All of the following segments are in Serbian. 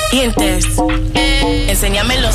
Dientes, enséñamelos.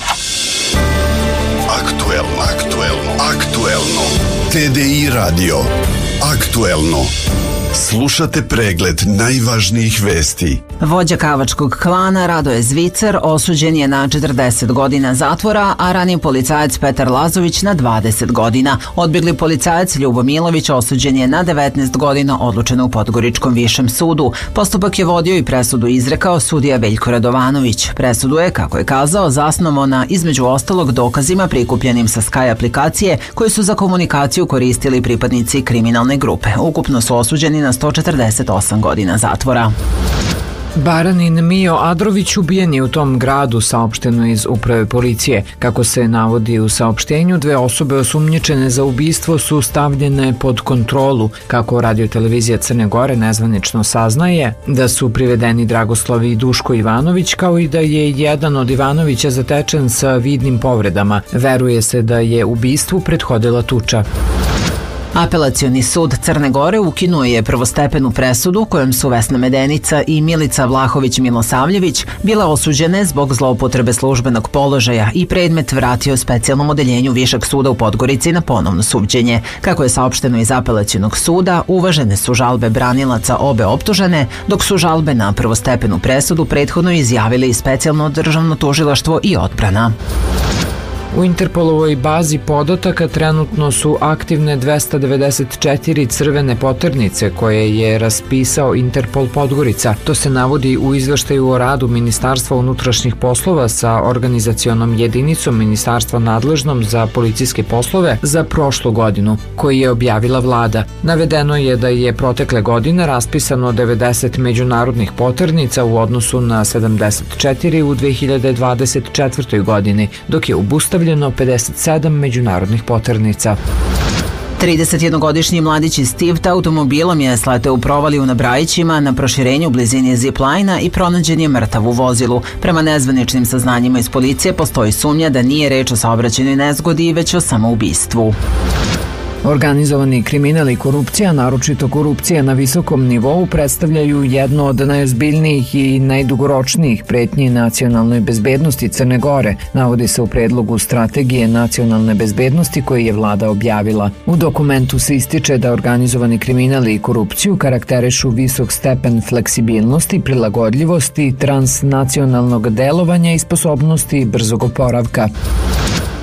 Aktuelno. TDI radio. Aktuelno. Slušate pregled najvažnijih vesti. Vođa kavačkog klana Radoje Zvicer osuđen je na 40 godina zatvora, a raniji policajac Petar Lazović na 20 godina. Odbjegli policajac Ljubo Milović osuđen je na 19 godina, odlučeno u Podgoričkom višem sudu. Postupak je vodio i presudu izrekao sudija Veljko Radovanović. Presudu je, kako je kazao, zasnovana između ostalog dokazima prikupljenim sa Sky aplikacije koje su za komunikaciju koristili pripadnici kriminalne grupe. Ukupno su osuđeni na 148 godina zatvora. Baranin Mio Adrović ubijen je u tom gradu, saopšteno iz uprave policije. Kako se navodi u saopštenju, 2 osobe osumnjičene za ubistvo su stavljene pod kontrolu. Kako radiotelevizija Crne Gore nezvanično saznaje da su privedeni Dragoslav i Duško Ivanović, kao i da je jedan od Ivanovića zatečen sa vidnim povredama. Veruje se da je ubistvu prethodila tuča. Apelacioni sud Crne Gore ukinuo je prvostepenu presudu kojom su Vesna Medenica i Milica Vlahović-Milosavljević bile osuđene zbog zloupotrebe službenog položaja i predmet vratio specijalnom odeljenju Višeg suda u Podgorici na ponovno suđenje. Kako je saopšteno iz apelacionog suda, uvažene su žalbe branilaca obe optužene, dok su žalbe na prvostepenu presudu prethodno izjavili i specijalno državno tužilaštvo i odbrana. U Interpolovoj bazi podataka trenutno su aktivne 294 crvene poternice koje je raspisao Interpol Podgorica. To se navodi u izveštaju o radu Ministarstva unutrašnjih poslova sa organizacionom jedinicom Ministarstva nadležnom za policijske poslove za prošlu godinu, koji je objavila vlada. Navedeno je da je protekle godine raspisano 90 međunarodnih poternica u odnosu na 74 u 2024. godini, dok je obustavljeno 57 međunarodnih poternica. 31-godišnji mladić iz Tivta automobilom je sleteo u provaliju na Brajićima na proširenju u blizini zip-lajna i pronađen je mrtav u vozilu. Prema nezvaničnim saznanjima iz policije postoji sumnja da nije reč o saobraćajnoj nezgodi, već o samoubistvu. Organizovani kriminal i korupcija, naročito korupcija na visokom nivou, predstavljaju jedno od najozbiljnijih i najdugoročnijih pretnji nacionalnoj bezbednosti Crne Gore, navodi se u predlogu strategije nacionalne bezbednosti koji je vlada objavila. U dokumentu se ističe da organizovani kriminal i korupciju karakterišu visok stepen fleksibilnosti, prilagodljivosti, transnacionalnog delovanja i sposobnosti brzog oporavka.